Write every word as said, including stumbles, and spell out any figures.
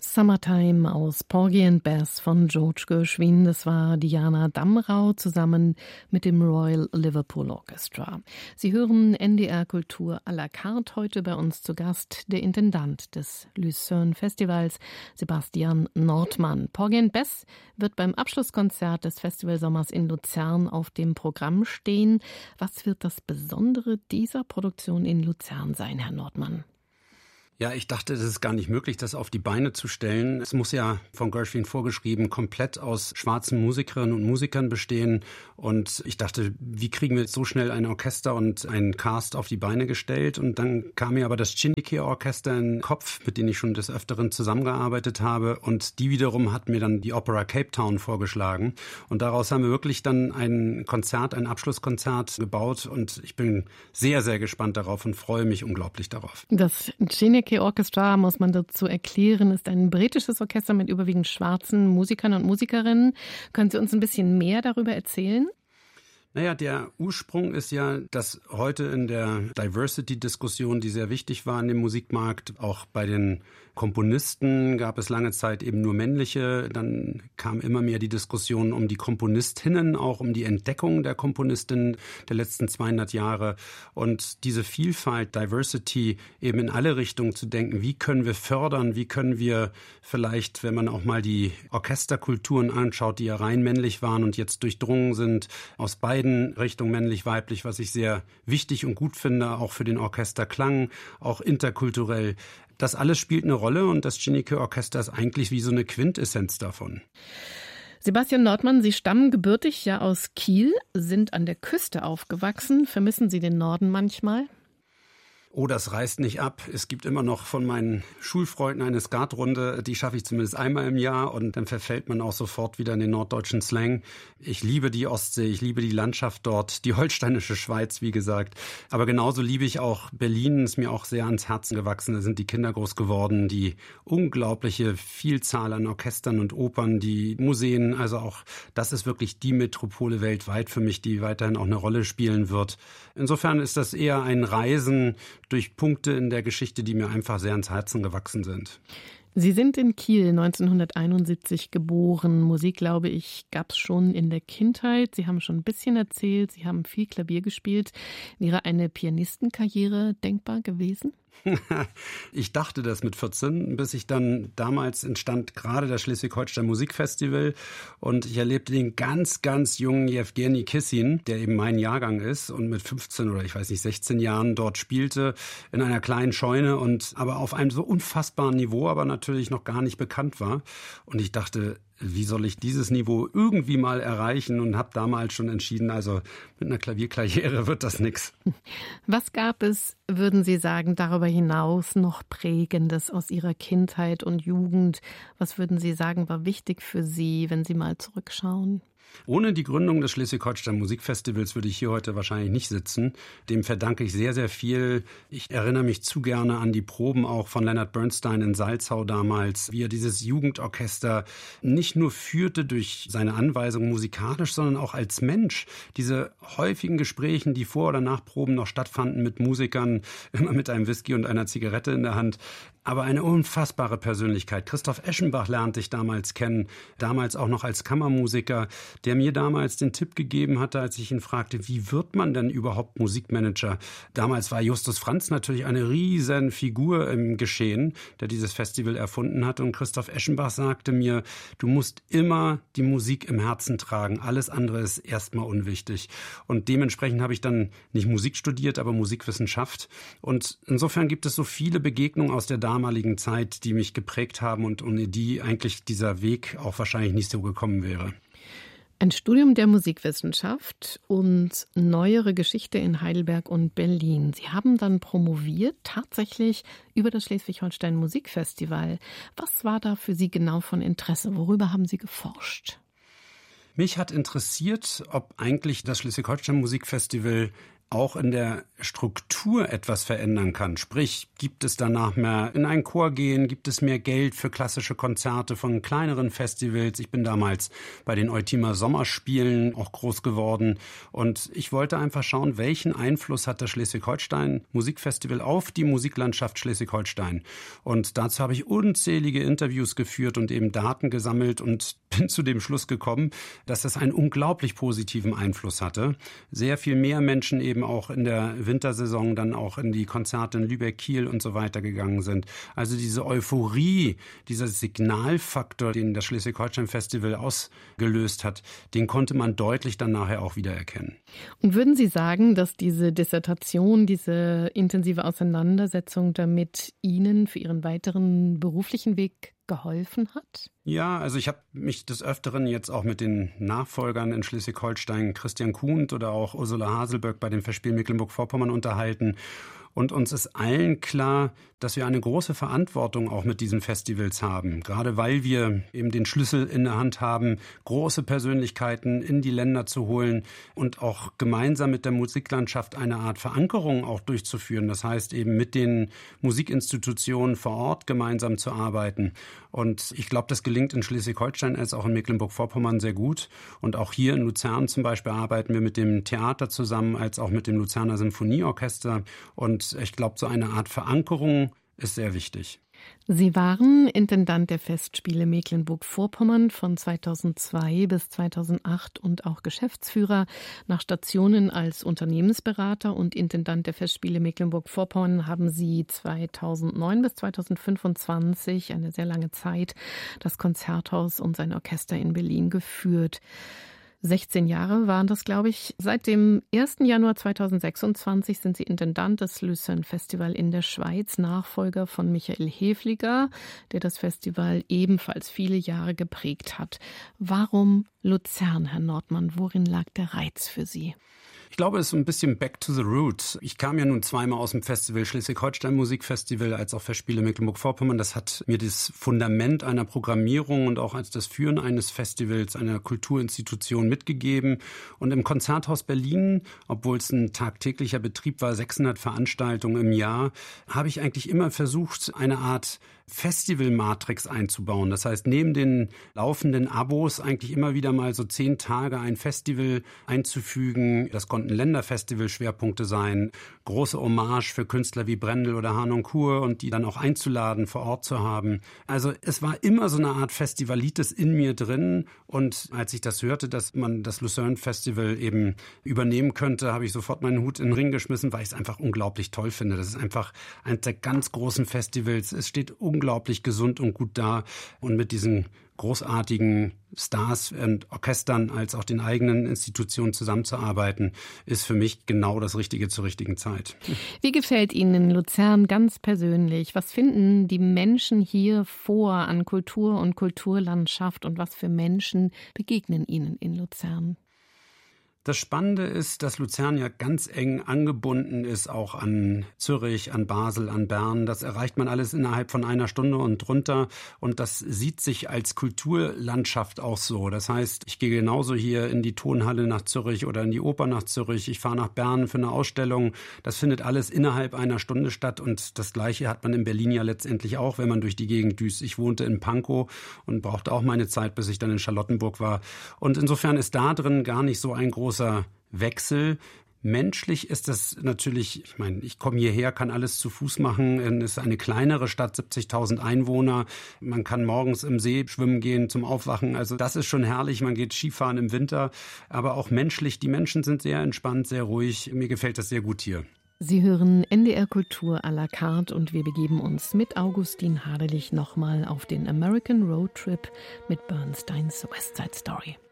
Summertime aus Porgy and Bess von George Gershwin. Das war Diana Damrau zusammen mit dem Royal Liverpool Orchestra. Sie hören N D R Kultur à la carte. Heute bei uns zu Gast der Intendant des Lucerne Festivals, Sebastian Nordmann. Porgy and Bess wird beim Abschlusskonzert des Festivalsommers in Luzern auf dem Programm stehen. Was wird das Besondere dieser Produktion in Luzern sein, Herr Nordmann? Ja, ich dachte, es ist gar nicht möglich, das auf die Beine zu stellen. Es muss ja von Gershwin vorgeschrieben komplett aus schwarzen Musikerinnen und Musikern bestehen. Und ich dachte, wie kriegen wir jetzt so schnell ein Orchester und einen Cast auf die Beine gestellt? Und dann kam mir aber das Chineke-Orchester in den Kopf, mit dem ich schon des Öfteren zusammengearbeitet habe. Und die wiederum hat mir dann die Opera Cape Town vorgeschlagen. Und daraus haben wir wirklich dann ein Konzert, ein Abschlusskonzert gebaut. Und ich bin sehr, sehr gespannt darauf und freue mich unglaublich darauf. Das Chineke Orchestra, muss man dazu erklären, ist ein britisches Orchester mit überwiegend schwarzen Musikern und Musikerinnen. Können Sie uns ein bisschen mehr darüber erzählen? Naja, der Ursprung ist ja, dass heute in der Diversity-Diskussion, die sehr wichtig war in dem Musikmarkt, auch bei den Komponisten gab es lange Zeit eben nur männliche. Dann kam immer mehr die Diskussion um die Komponistinnen, auch um die Entdeckung der Komponistinnen der letzten zweihundert Jahre. Und diese Vielfalt, Diversity, eben in alle Richtungen zu denken, wie können wir fördern, wie können wir vielleicht, wenn man auch mal die Orchesterkulturen anschaut, die ja rein männlich waren und jetzt durchdrungen sind, aus beiden Richtungen männlich-weiblich, was ich sehr wichtig und gut finde, auch für den Orchesterklang, auch interkulturell. Das alles spielt eine Rolle und das Chineke-Orchester ist eigentlich wie so eine Quintessenz davon. Sebastian Nordmann, Sie stammen gebürtig ja aus Kiel, sind an der Küste aufgewachsen. Vermissen Sie den Norden manchmal? Oh, das reißt nicht ab. Es gibt immer noch von meinen Schulfreunden eine Skatrunde, die schaffe ich zumindest einmal im Jahr und dann verfällt man auch sofort wieder in den norddeutschen Slang. Ich liebe die Ostsee, ich liebe die Landschaft dort, die holsteinische Schweiz, wie gesagt. Aber genauso liebe ich auch Berlin, ist mir auch sehr ans Herzen gewachsen. Da sind die Kinder groß geworden, die unglaubliche Vielzahl an Orchestern und Opern, die Museen. Also auch das ist wirklich die Metropole weltweit für mich, die weiterhin auch eine Rolle spielen wird. Insofern ist das eher ein Reisen durch Punkte in der Geschichte, die mir einfach sehr ans Herzen gewachsen sind. Sie sind in Kiel neunzehnhunderteinundsiebzig geboren. Musik, glaube ich, gab es schon in der Kindheit. Sie haben schon ein bisschen erzählt, Sie haben viel Klavier gespielt. Wäre eine Pianistenkarriere denkbar gewesen? Ich dachte das mit vierzehn, bis ich dann, damals entstand gerade das Schleswig-Holstein Musikfestival und ich erlebte den ganz, ganz jungen Jewgeni Kissin, der eben mein Jahrgang ist und mit fünfzehn oder ich weiß nicht, sechzehn Jahren dort spielte in einer kleinen Scheune und aber auf einem so unfassbaren Niveau, aber natürlich noch gar nicht bekannt war. Und ich dachte, wie soll ich dieses Niveau irgendwie mal erreichen und habe damals schon entschieden, also mit einer Klavierkarriere wird das nix. Was gab es, würden Sie sagen, darüber hinaus noch Prägendes aus Ihrer Kindheit und Jugend? Was würden Sie sagen, war wichtig für Sie, wenn Sie mal zurückschauen? Ohne die Gründung des Schleswig-Holstein Musikfestivals würde ich hier heute wahrscheinlich nicht sitzen. Dem verdanke ich sehr, sehr viel. Ich erinnere mich zu gerne an die Proben auch von Leonard Bernstein in Salzau damals, wie er dieses Jugendorchester nicht nur führte durch seine Anweisung musikalisch, sondern auch als Mensch. Diese häufigen Gesprächen, die vor oder nach Proben noch stattfanden mit Musikern, immer mit einem Whisky und einer Zigarette in der Hand. Aber eine unfassbare Persönlichkeit. Christoph Eschenbach lernte ich damals kennen, damals auch noch als Kammermusiker, der mir damals den Tipp gegeben hatte, als ich ihn fragte, wie wird man denn überhaupt Musikmanager? Damals war Justus Franz natürlich eine riesen Figur im Geschehen, der dieses Festival erfunden hat. Und Christoph Eschenbach sagte mir, du musst immer die Musik im Herzen tragen. Alles andere ist erstmal unwichtig. Und dementsprechend habe ich dann nicht Musik studiert, aber Musikwissenschaft. Und insofern gibt es so viele Begegnungen aus der damaligen Zeit, die mich geprägt haben und ohne die eigentlich dieser Weg auch wahrscheinlich nicht so gekommen wäre. Ein Studium der Musikwissenschaft und neuere Geschichte in Heidelberg und Berlin. Sie haben dann promoviert, tatsächlich über das Schleswig-Holstein Musikfestival. Was war da für Sie genau von Interesse? Worüber haben Sie geforscht? Mich hat interessiert, ob eigentlich das Schleswig-Holstein Musikfestival auch in der Struktur etwas verändern kann. Sprich, gibt es danach mehr in einen Chor gehen, gibt es mehr Geld für klassische Konzerte von kleineren Festivals. Ich bin damals bei den Eutimer Sommerspielen auch groß geworden und ich wollte einfach schauen, welchen Einfluss hat das Schleswig-Holstein Musikfestival auf die Musiklandschaft Schleswig-Holstein. Und dazu habe ich unzählige Interviews geführt und eben Daten gesammelt und bin zu dem Schluss gekommen, dass das einen unglaublich positiven Einfluss hatte. Sehr viel mehr Menschen eben auch in der Wintersaison dann auch in die Konzerte in Lübeck, Kiel und so weiter gegangen sind. Also diese Euphorie, dieser Signalfaktor, den das Schleswig-Holstein-Festival ausgelöst hat, den konnte man deutlich dann nachher auch wieder erkennen. Und würden Sie sagen, dass diese Dissertation, diese intensive Auseinandersetzung damit Ihnen für Ihren weiteren beruflichen Weg geholfen hat? Ja, also ich habe mich des Öfteren jetzt auch mit den Nachfolgern in Schleswig-Holstein, Christian Kuhnt oder auch Ursula Haselböck bei dem Festspiel Mecklenburg-Vorpommern unterhalten. Und uns ist allen klar, dass wir eine große Verantwortung auch mit diesen Festivals haben. Gerade weil wir eben den Schlüssel in der Hand haben, große Persönlichkeiten in die Länder zu holen und auch gemeinsam mit der Musiklandschaft eine Art Verankerung auch durchzuführen. Das heißt eben mit den Musikinstitutionen vor Ort gemeinsam zu arbeiten. Und ich glaube, das gelingt in Schleswig-Holstein als auch in Mecklenburg-Vorpommern sehr gut. Und auch hier in Luzern zum Beispiel arbeiten wir mit dem Theater zusammen, als auch mit dem Luzerner Symphonieorchester. Und ich glaube, so eine Art Verankerung ist sehr wichtig. Sie waren Intendant der Festspiele Mecklenburg-Vorpommern von zweitausendzwei bis zweitausendacht und auch Geschäftsführer. Nach Stationen als Unternehmensberater und Intendant der Festspiele Mecklenburg-Vorpommern haben Sie zweitausendneun bis zweitausendfünfundzwanzig, eine sehr lange Zeit, das Konzerthaus und sein Orchester in Berlin geführt. sechzehn Jahre waren das, glaube ich. Seit dem ersten Januar zweitausendsechsundzwanzig sind Sie Intendant des Lucerne Festival in der Schweiz, Nachfolger von Michael Häfliger, der das Festival ebenfalls viele Jahre geprägt hat. Warum Luzern, Herr Nordmann? Worin lag der Reiz für Sie? Ich glaube, es ist ein bisschen back to the roots. Ich kam ja nun zweimal aus dem Festival Schleswig-Holstein Musikfestival als auch Festspiele Mecklenburg-Vorpommern. Das hat mir das Fundament einer Programmierung und auch als das Führen eines Festivals, einer Kulturinstitution mitgegeben. Und im Konzerthaus Berlin, obwohl es ein tagtäglicher Betrieb war, sechshundert Veranstaltungen im Jahr, habe ich eigentlich immer versucht, eine Art Festival-Matrix einzubauen. Das heißt, neben den laufenden Abos eigentlich immer wieder mal so zehn Tage ein Festival einzufügen. Das konnten Länderfestival-Schwerpunkte sein, große Hommage für Künstler wie Brendel oder Harnoncourt und die dann auch einzuladen, vor Ort zu haben. Also es war immer so eine Art Festivalitis in mir drin und als ich das hörte, dass man das Lucerne Festival eben übernehmen könnte, habe ich sofort meinen Hut in den Ring geschmissen, weil ich es einfach unglaublich toll finde. Das ist einfach eines der ganz großen Festivals. Es steht unglaublich gesund und gut da und mit diesen großartigen Stars und Orchestern als auch den eigenen Institutionen zusammenzuarbeiten, ist für mich genau das Richtige zur richtigen Zeit. Wie gefällt Ihnen in Luzern ganz persönlich? Was finden die Menschen hier vor an Kultur und Kulturlandschaft und was für Menschen begegnen Ihnen in Luzern? Das Spannende ist, dass Luzern ja ganz eng angebunden ist, auch an Zürich, an Basel, an Bern. Das erreicht man alles innerhalb von einer Stunde und drunter. Und das sieht sich als Kulturlandschaft auch so. Das heißt, ich gehe genauso hier in die Tonhalle nach Zürich oder in die Oper nach Zürich. Ich fahre nach Bern für eine Ausstellung. Das findet alles innerhalb einer Stunde statt. Und das Gleiche hat man in Berlin ja letztendlich auch, wenn man durch die Gegend düst. Ich wohnte in Pankow und brauchte auch meine Zeit, bis ich dann in Charlottenburg war. Und insofern ist da drin gar nicht so ein großer Wechsel. Menschlich ist das natürlich, ich meine, ich komme hierher, kann alles zu Fuß machen. Es ist eine kleinere Stadt, siebzigtausend Einwohner. Man kann morgens im See schwimmen gehen zum Aufwachen. Also das ist schon herrlich. Man geht Skifahren im Winter. Aber auch menschlich, die Menschen sind sehr entspannt, sehr ruhig. Mir gefällt das sehr gut hier. Sie hören N D R Kultur à la carte und wir begeben uns mit Augustin Hadelich nochmal auf den American Road Trip mit Bernsteins West Side Story.